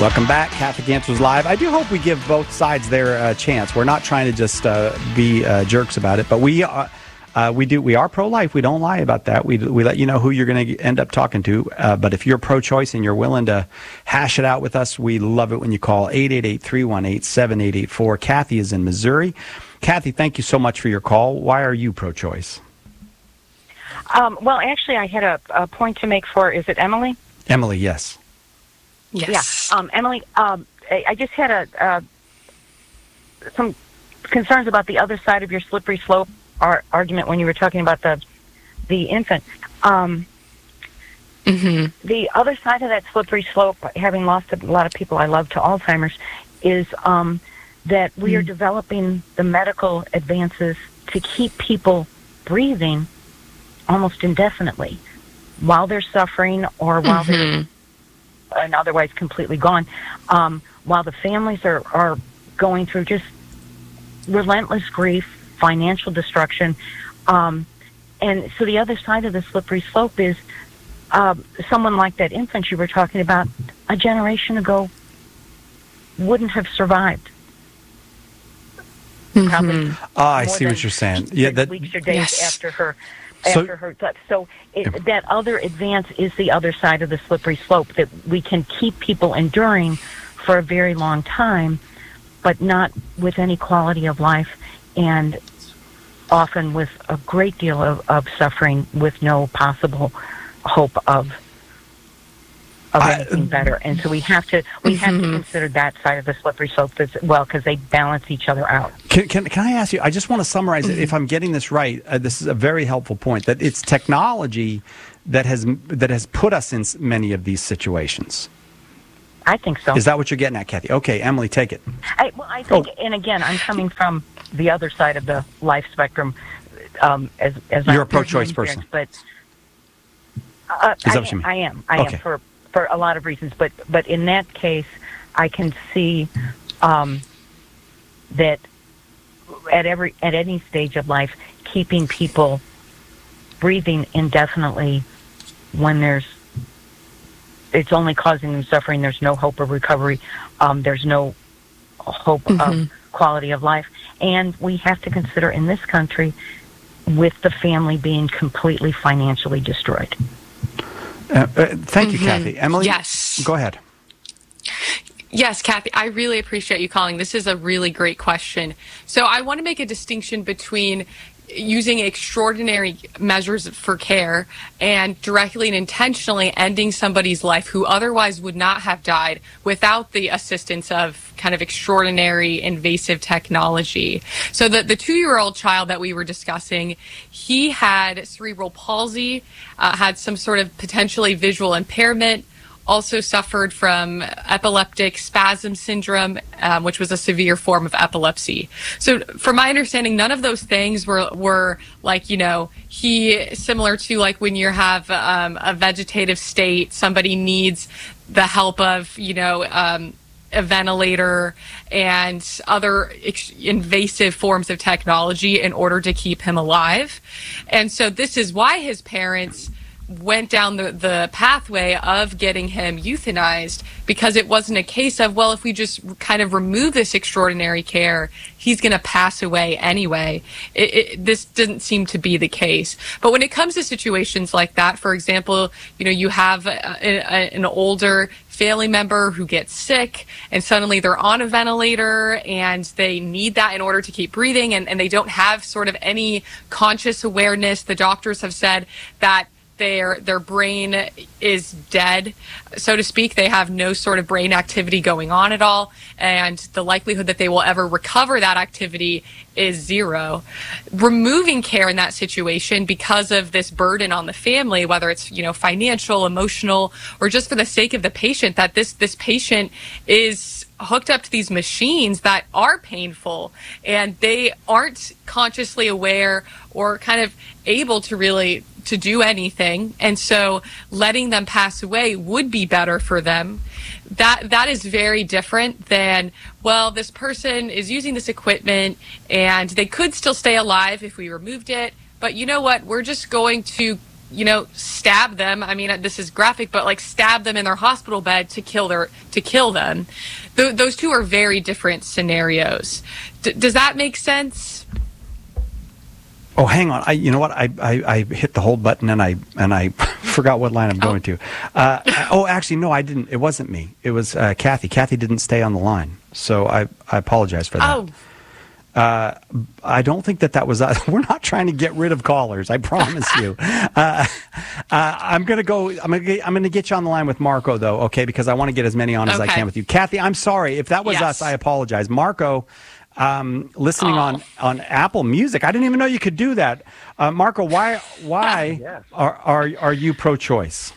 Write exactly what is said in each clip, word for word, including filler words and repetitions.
Welcome back, Catholic Answers Live. I do hope we give both sides their uh, chance. We're not trying to just uh, be uh, jerks about it, but we uh, uh, we do we are pro-life. We don't lie about that. We we let you know who you're going to end up talking to. Uh, but if you're pro-choice and you're willing to hash it out with us, we love it when you call eight eight eight, three one eight, seven eight eight four. Kathy is in Missouri. Kathy, thank you so much for your call. Why are you pro-choice? Um, well, actually, I had a, a point to make for, is it Emily? Emily, yes. Yes. Yeah. Um, Emily, um, I, I just had a uh, some concerns about the other side of your slippery slope ar- argument when you were talking about the the infant. Um, mm-hmm. The other side of that slippery slope, having lost a lot of people I love to Alzheimer's, is um, that we mm. are developing the medical advances to keep people breathing almost indefinitely while they're suffering or while mm-hmm. they're and otherwise completely gone, um, while the families are, are going through just relentless grief, financial destruction. Um, and so the other side of the slippery slope is uh, someone like that infant you were talking about a generation ago wouldn't have survived. Mm-hmm. Probably oh, I see what you're saying. Yeah, that weeks or days yes. after her So, after her death. So it, that other advance is the other side of the slippery slope, that we can keep people enduring for a very long time, but not with any quality of life, and often with a great deal of, of suffering with no possible hope of of I, anything better. And so we have to we have mm-hmm. to consider that side of the slippery slope as well, because they balance each other out. Can, can, can I ask you, I just want to summarize it, if I'm getting this right, uh, this is a very helpful point, that it's technology that has that has put us in many of these situations. I think so. Is that what you're getting at, Kathy? Okay, Emily, take it. I, well, I think, oh. and again, I'm coming from the other side of the life spectrum. Um, as as You're I'm a pro-choice person, but uh, is that I, what you mean? I am. I okay. am for for a lot of reasons, but but in that case, I can see um, that at every at any stage of life, keeping people breathing indefinitely when there's it's only causing them suffering. There's no hope of recovery. Um, there's no hope mm-hmm. of quality of life. And we have to consider in this country, with the family being completely financially destroyed. Uh, uh, thank you, mm-hmm. Kathy. Emily? Yes. Go ahead. Yes, Kathy, I really appreciate you calling. This is a really great question. So I want to make a distinction between using extraordinary measures for care and directly and intentionally ending somebody's life who otherwise would not have died without the assistance of kind of extraordinary invasive technology. So the, the two-year-old child that we were discussing, he had cerebral palsy, uh, had some sort of potentially visual impairment, also suffered from epileptic spasm syndrome, um, which was a severe form of epilepsy. So from my understanding, none of those things were, were like, you know, he, similar to like when you have um, a vegetative state, somebody needs the help of, you know, um, a ventilator and other ex- invasive forms of technology in order to keep him alive. And so this is why his parents went down the, the pathway of getting him euthanized, because it wasn't a case of, well, if we just kind of remove this extraordinary care, he's going to pass away anyway. It, it, this didn't seem to be the case. But when it comes to situations like that, for example, you know, you have a, a, an older family member who gets sick and suddenly they're on a ventilator and they need that in order to keep breathing, and, and they don't have sort of any conscious awareness. The doctors have said that their their brain is dead, so to speak. They have no sort of brain activity going on at all, and the likelihood that they will ever recover that activity is zero. Removing care in that situation because of this burden on the family, whether it's, you know, financial, emotional, or just for the sake of the patient, that this this patient is hooked up to these machines that are painful and they aren't consciously aware or kind of able to really to do anything, and so letting them pass away would be better for them. That that is very different than, well, this person is using this equipment and they could still stay alive if we removed it, but you know what, we're just going to you know, stab them. I mean, this is graphic, but like stab them in their hospital bed to kill their to kill them. Th- those two are very different scenarios. D- does that make sense? Oh, hang on. I, you know what? I, I, I hit the hold button and I and I forgot what line I'm going oh. to. Uh, oh, actually, no, I didn't. It wasn't me. It was uh, Kathy. Kathy didn't stay on the line, so I, I apologize for that. Oh. Uh, I don't think that that was us. We're not trying to get rid of callers. I promise you. Uh, uh, I'm gonna go. I'm gonna. I'm gonna get you on the line with Marco, though. Okay, because I want to get as many on as okay. I can with you. Kathy, I'm sorry if that was yes. us. I apologize. Marco. Um, listening oh. on, on Apple Music. I didn't even know you could do that. Uh, Marco, why why yes. are, are are you pro-choice?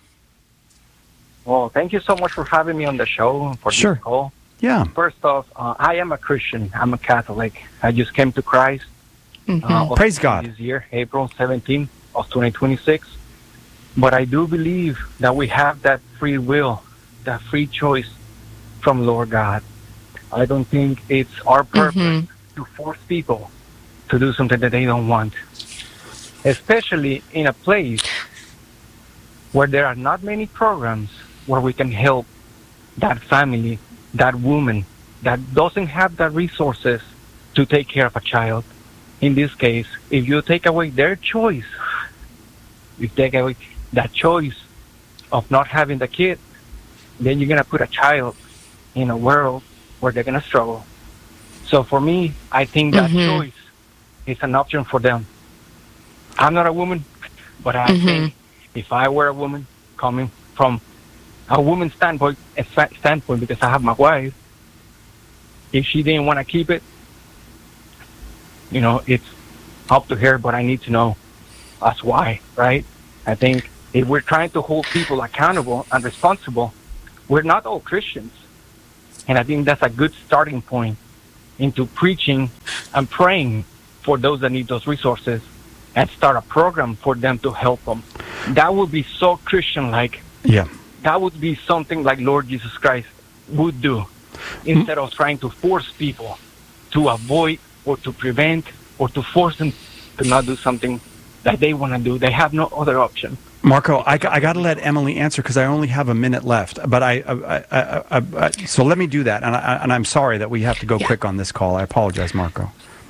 Well, thank you so much for having me on the show for sure. this call. Yeah. First off, uh, I am a Christian. I'm a Catholic. I just came to Christ. Mm-hmm. Uh, Praise God. This year, April seventeenth of twenty twenty-six. But I do believe that we have that free will, that free choice from Lord God. I don't think it's our purpose mm-hmm. to force people to do something that they don't want, especially in a place where there are not many programs where we can help that family, that woman that doesn't have the resources to take care of a child. In this case, if you take away their choice, you take away that choice of not having the kid, then you're going to put a child in a world where they're going to struggle. So for me, I think that mm-hmm. choice is an option for them. I'm not a woman, but I mm-hmm. think if I were a woman, coming from a woman's standpoint, standpoint because I have my wife, if she didn't want to keep it, you know, it's up to her, but I need to know that's why, right? I think if we're trying to hold people accountable and responsible, we're not all Christians. And I think that's a good starting point into preaching and praying for those that need those resources and start a program for them to help them. That would be so Christian-like. Yeah. That would be something like Lord Jesus Christ would do instead of trying to force people to avoid or to prevent or to force them to not do something that they want to do. They have no other option. Marco, I, I got to let Emily answer because I only have a minute left. But I, I, I, I, I so let me do that. And, I, and I'm sorry that we have to go yeah. quick on this call. I apologize, Marco.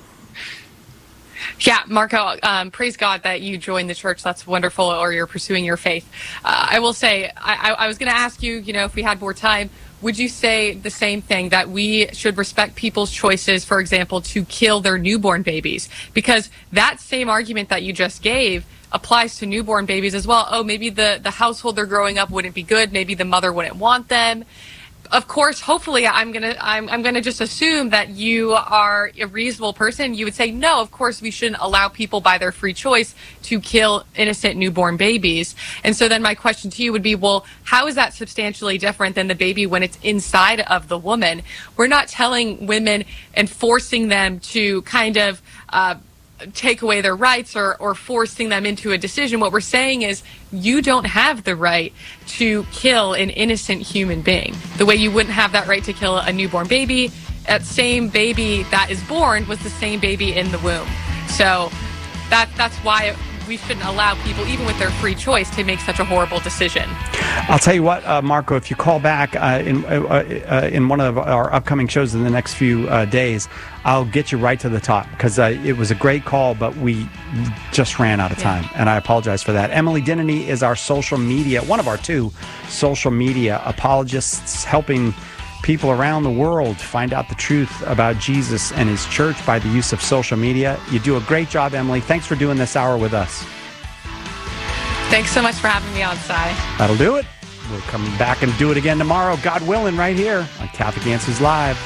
Yeah, Marco, um, praise God that you joined the church. That's wonderful, or you're pursuing your faith. Uh, I will say, I, I, I was going to ask you, you know, if we had more time, would you say the same thing, that we should respect people's choices, for example, to kill their newborn babies? Because that same argument that you just gave applies to newborn babies as well. Oh, maybe the, the household they're growing up wouldn't be good. Maybe the mother wouldn't want them. Of course, hopefully, I'm gonna I'm I'm gonna just assume that you are a reasonable person. You would say, no, of course, we shouldn't allow people by their free choice to kill innocent newborn babies. And so then my question to you would be, well, how is that substantially different than the baby when it's inside of the woman? We're not telling women and forcing them to kind of uh, take away their rights or, or forcing them into a decision. What we're saying is you don't have the right to kill an innocent human being. The way you wouldn't have that right to kill a newborn baby, that same baby that is born was the same baby in the womb. So that that's why we shouldn't allow people, even with their free choice, to make such a horrible decision. I'll tell you what, uh, Marco, if you call back uh, in uh, uh, in one of our upcoming shows in the next few uh, days, I'll get you right to the top, because uh, it was a great call, but we just ran out of time, yeah. and I apologize for that. Emily Denneny is our social media, one of our two social media apologists, helping people around the world find out the truth about Jesus and his church by the use of social media. You do a great job, Emily. Thanks for doing this hour with us. Thanks so much for having me on, Cy. That'll do it. We'll come back and do it again tomorrow, God willing, right here on Catholic Answers Live.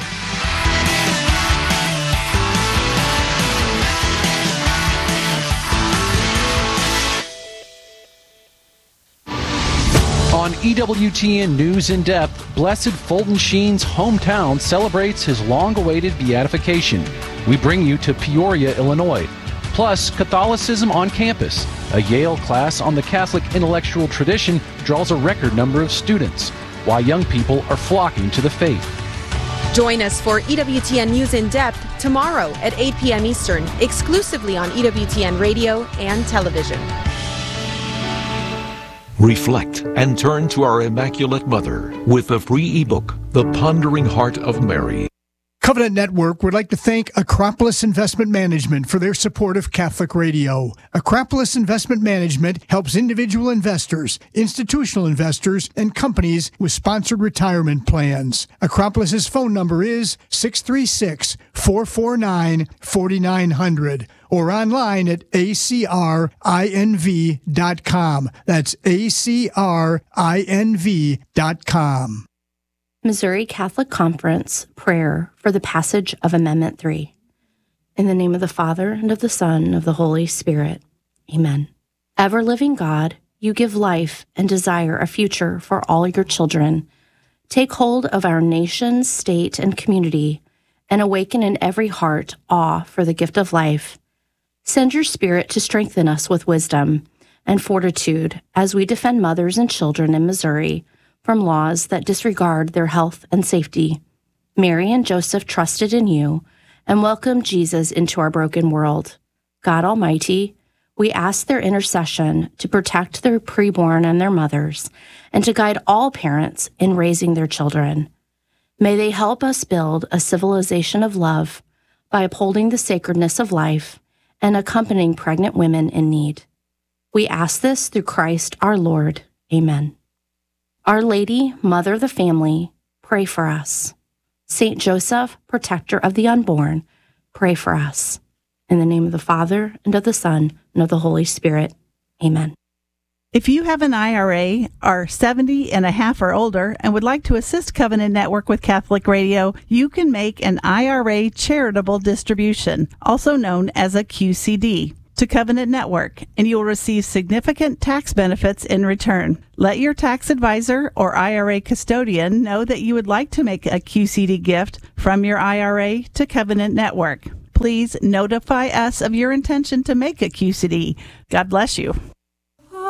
On E W T N News in Depth, Blessed Fulton Sheen's hometown celebrates his long-awaited beatification. We bring you to Peoria, Illinois. Plus, Catholicism on campus. A Yale class on the Catholic intellectual tradition draws a record number of students. Why young people are flocking to the faith. Join us for E W T N News in Depth tomorrow at eight p.m. Eastern, exclusively on E W T N Radio and television. reflect, and turn to our Immaculate Mother with the free ebook, The Pondering Heart of Mary. Covenant Network would like to thank Acropolis Investment Management for their support of Catholic Radio. Acropolis Investment Management helps individual investors, institutional investors, and companies with sponsored retirement plans. Acropolis's phone number is six three six, four four nine, four nine zero zero or online at A C R I N V dot com. That's A C R I N V dot com. Missouri Catholic Conference prayer for the passage of Amendment three. In the name of the Father, and of the Son, and of the Holy Spirit. Amen. Ever-living God, you give life and desire a future for all your children. Take hold of our nation, state, and community, and awaken in every heart awe for the gift of life. Send your Spirit to strengthen us with wisdom and fortitude as we defend mothers and children in Missouri from laws that disregard their health and safety. Mary and Joseph trusted in you and welcomed Jesus into our broken world. God Almighty, we ask their intercession to protect their preborn and their mothers, and to guide all parents in raising their children. May they help us build a civilization of love by upholding the sacredness of life and accompanying pregnant women in need. We ask this through Christ our Lord. Amen. Our Lady, Mother of the Family, pray for us. Saint Joseph, protector of the unborn, pray for us. In the name of the Father, and of the Son, and of the Holy Spirit. Amen. If you have an I R A, are seventy and a half or older, and would like to assist Covenant Network with Catholic Radio, you can make an I R A charitable distribution, also known as a Q C D, to Covenant Network, and you will receive significant tax benefits in return. Let your tax advisor or I R A custodian know that you would like to make a Q C D gift from your I R A to Covenant Network. Please notify us of your intention to make a Q C D. God bless you.